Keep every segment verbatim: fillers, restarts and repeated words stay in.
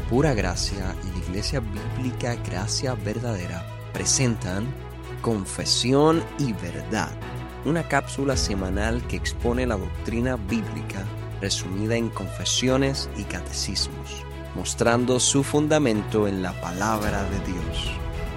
Pura Gracia y la Iglesia Bíblica Gracia Verdadera presentan Confesión y Verdad, una cápsula semanal que expone la doctrina bíblica resumida en confesiones y catecismos, mostrando su fundamento en la palabra de Dios.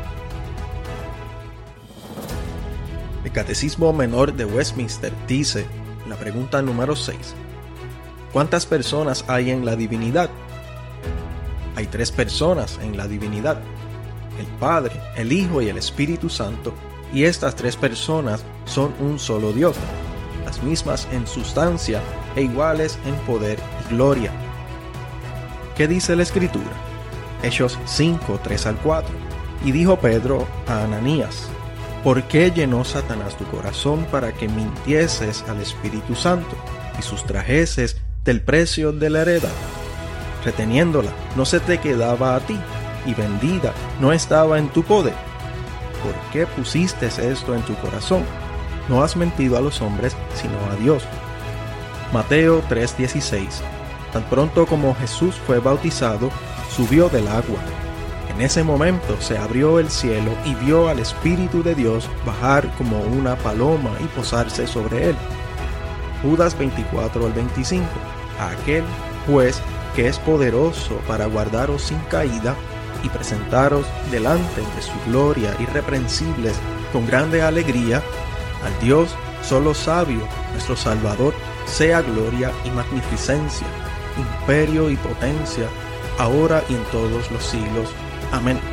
El Catecismo Menor de Westminster dice, en la pregunta número seis, ¿cuántas personas hay en la divinidad? Hay tres personas en la divinidad, el Padre, el Hijo y el Espíritu Santo, y estas tres personas son un solo Dios, las mismas en sustancia e iguales en poder y gloria. ¿Qué dice la Escritura? Hechos cinco, tres al cuatro. Y dijo Pedro a Ananías, ¿por qué llenó Satanás tu corazón para que mintieses al Espíritu Santo y sustrajeses del precio de la heredad? Reteniéndola, no se te quedaba a ti, y vendida no estaba en tu poder. ¿Por qué pusiste esto en tu corazón? No has mentido a los hombres, sino a Dios. Mateo tres dieciséis. Tan pronto como Jesús fue bautizado, subió del agua. En ese momento se abrió el cielo y vio al Espíritu de Dios bajar como una paloma y posarse sobre él. Judas veinticuatro al veinticinco. A aquel, pues, que es poderoso para guardaros sin caída y presentaros delante de su gloria irreprensibles con grande alegría, al Dios solo sabio, nuestro Salvador, sea gloria y magnificencia, imperio y potencia, ahora y en todos los siglos. Amén.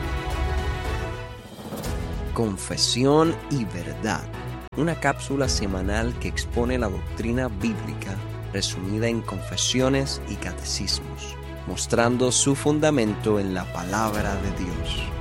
Confesión y Verdad, una cápsula semanal que expone la doctrina bíblica resumida en confesiones y catecismos, mostrando su fundamento en la palabra de Dios.